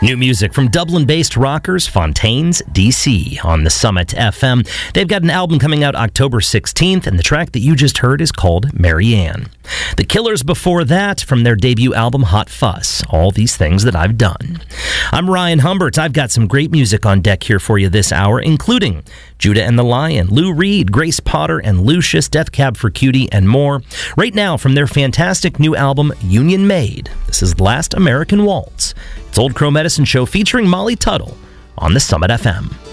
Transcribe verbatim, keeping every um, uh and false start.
New music from Dublin-based rockers Fontaines D C on the Summit F M. They've got an album coming out October sixteenth, and the track that you just heard is called Marianne. The Killers before that from their debut album Hot Fuss, All These Things That I've Done. I'm Ryan Humbert. I've got some great music on deck here for you this hour, including Judah and the Lion, Lou Reed, Grace Potter and Lucius, Death Cab for Cutie, and more. Right now, from their fantastic new album, Union Made, this is Last American Waltz. It's Old Crow Medicine Show featuring Molly Tuttle on the Summit F M.